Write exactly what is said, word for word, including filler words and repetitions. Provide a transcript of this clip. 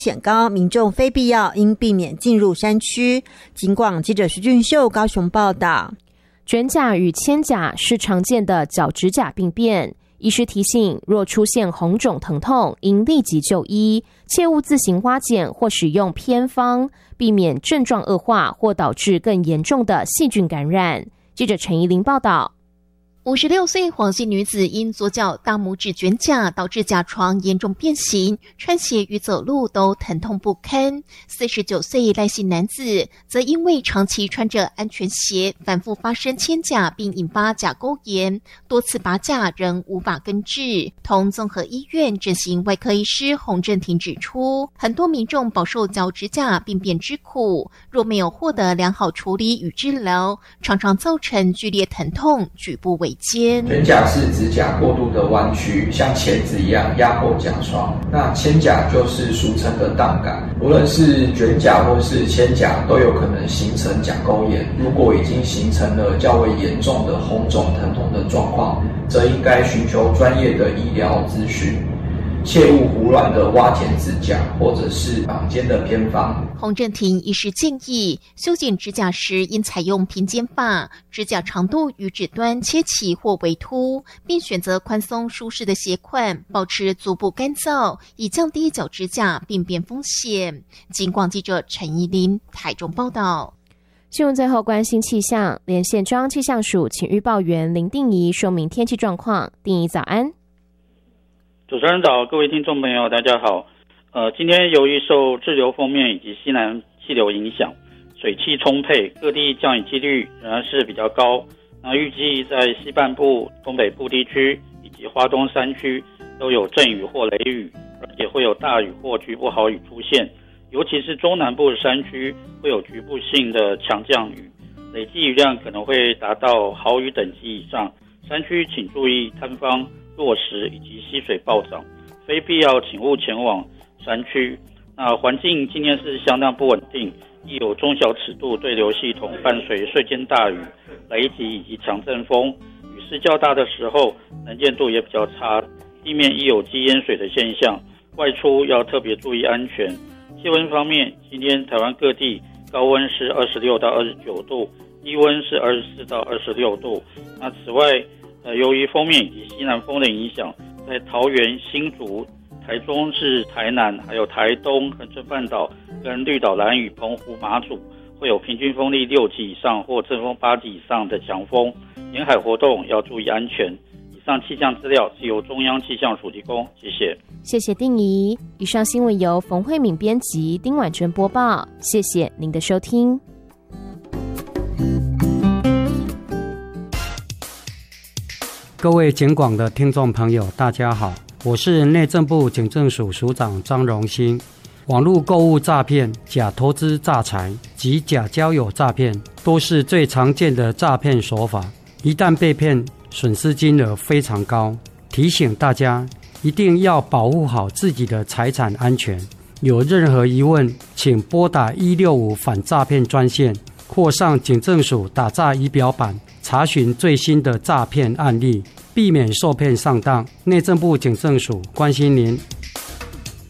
险高，民众非必要应避免进入山区。警广记者徐俊秀高雄报道。 卷甲与铅甲是常见的脚趾甲病变，医师提醒，若出现红肿疼痛，应立即就医，切勿自行挖检或使用偏方，避免症状恶化或导致更严重的细菌感染。记者陈怡玲报道。 五十六岁黄姓女子因左脚大拇指卷甲导致甲床严重变形，穿鞋与走路都疼痛不堪。四十九岁赖姓男子则因为长期穿着安全鞋，反复发生牵甲并引发甲沟炎，多次拔甲仍无法根治。同综合医院整形外科医师洪振廷指出，很多民众饱受脚趾甲病变之苦，若没有获得良好处理与治疗，常常造成剧烈疼痛，举步维艰。 卷甲是指甲过度的弯曲，像钳子一样压迫甲床。那牵甲就是俗称的荡感，无论是卷甲或是牵甲，都有可能形成甲沟炎。如果已经形成了较为严重的红肿疼痛的状况，则应该寻求专业的医疗咨询。切勿胡乱的挖剪指甲，或者是坊间的偏方。 洪振廷医师建议，修剪指甲时应采用平剪法，指甲长度与指端切齐或微凸，并选择宽松舒适的鞋款，保持足部干燥，以降低脚指甲病变风险。警广记者陈怡琳台中报道。 新闻最后关心气象，连线中央气象署请预报员林定仪说明天气状况。定仪早安。 主持人早，各位听众朋友大家好。呃，今天由于受滞留锋面以及西南气流影响，水汽充沛，各地降雨几率仍然是比较高。那预计在西半部、东北部地区以及花东山区都有阵雨或雷雨，而且会有大雨或局部豪雨出现，尤其是中南部的山区会有局部性的强降雨，累计雨量可能会达到豪雨等级以上。山区请注意坍方、落石以及溪水暴涨，非必要请勿前往山区。那环境今天是相当不稳定，亦有中小尺度对流系统伴随瞬间大雨、雷击以及强阵风，雨势较大的时候能见度也比较差，地面亦有积淹水的现象，外出要特别注意安全。气温方面，今天台湾各地高温是二十六到二十九度，低温是二十四到二十六度。那此外呃，由于锋面以及西南风的影响，在桃园、新竹、台中至台南，还有台东、恒春半岛跟绿岛、兰屿、澎湖、马祖，会有平均风力六级以上或阵风八级以上的强风，沿海活动要注意安全。以上气象资料是由中央气象署提供，谢谢。 谢谢定仪。以上新闻由冯慧敏编辑，丁婉珍播报。谢谢您的收听。 各位警广的听众朋友大家好，我是内政部警政署署长张荣兴。网络购物诈骗、假投资诈财及假交友诈骗都是最常见的诈骗手法，一旦被骗，损失金额非常高。提醒大家一定要保护好自己的财产安全，有任何疑问请拨打一六五反诈骗专线或上警政署打诈仪表板查询最新的诈骗案例，避免受骗上当。内政部警政署关心您。